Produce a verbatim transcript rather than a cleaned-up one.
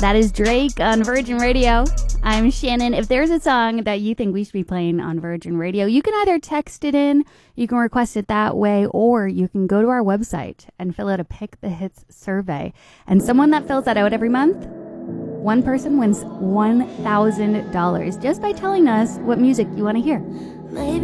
That is Drake on Virgin Radio. I'm Shannon. If there's a song that you think we should be playing on Virgin Radio, you can either text it in, you can request it that way, or you can go to our website and fill out a Pick the Hits survey. And someone that fills that out every month, one person wins one thousand dollars just by telling us what music you want to hear. Maybe